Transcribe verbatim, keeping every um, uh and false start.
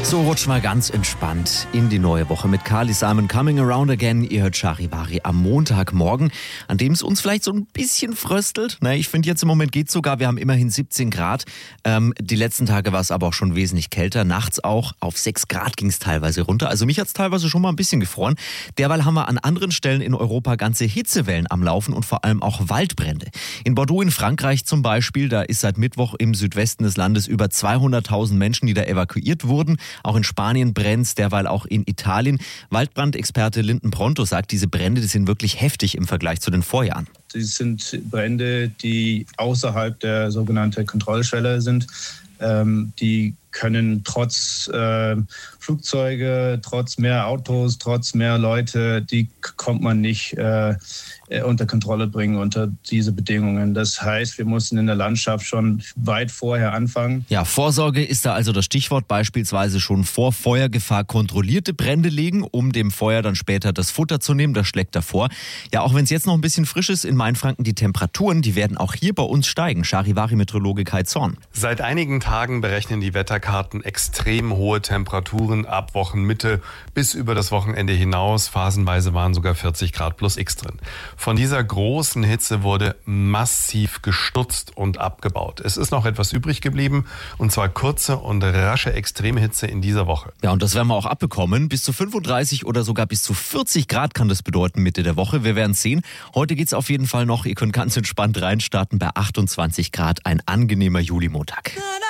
So rutscht mal ganz entspannt in die neue Woche mit Carly Simon Coming Around Again. Ihr hört Charivari am Montagmorgen, an dem es uns vielleicht so ein bisschen fröstelt. Na, ich finde jetzt im Moment geht's sogar, wir haben immerhin siebzehn Grad. Ähm, die letzten Tage war es aber auch schon wesentlich kälter. Nachts auch auf sechs Grad ging es teilweise runter. Also mich hat's teilweise schon mal ein bisschen gefroren. Derweil haben wir an anderen Stellen in Europa ganze Hitzewellen am Laufen und vor allem auch Waldbrände. In Bordeaux in Frankreich zum Beispiel, da ist seit Mittwoch im Südwesten des Landes über zweihunderttausend Menschen, die da evakuiert wurden. Auch in Spanien brennt's, derweil auch in Italien. Waldbrandexperte Linden Pronto sagt, diese Brände, die sind wirklich heftig im Vergleich zu den Vorjahren. Das sind Brände, die außerhalb der sogenannten Kontrollschwelle sind. Ähm, die können trotz äh, Flugzeuge, trotz mehr Autos, trotz mehr Leute, die kommt man nicht äh, unter Kontrolle bringen unter diese Bedingungen. Das heißt, wir mussten in der Landschaft schon weit vorher anfangen. Ja, Vorsorge ist da also das Stichwort, beispielsweise schon vor Feuergefahr kontrollierte Brände legen, um dem Feuer dann später das Futter zu nehmen, das schlägt davor. Ja, auch wenn es jetzt noch ein bisschen frisch ist in Mainfranken, die Temperaturen, die werden auch hier bei uns steigen. Charivari-Meteorologe Kai Zorn. Seit einigen Tagen berechnen die Wetterkarten extrem hohe Temperaturen ab Wochenmitte bis über das Wochenende hinaus. Phasenweise waren sogar vierzig Grad plus X drin. Von dieser großen Hitze wurde massiv gestutzt und abgebaut. Es ist noch etwas übrig geblieben, und zwar kurze und rasche Extremhitze in dieser Woche. Ja, und das werden wir auch abbekommen. Bis zu fünfunddreißig oder sogar bis zu vierzig Grad kann das bedeuten Mitte der Woche. Wir werden sehen. Heute geht's auf jeden Fall noch. Ihr könnt ganz entspannt reinstarten bei achtundzwanzig Grad. Ein angenehmer Julimontag.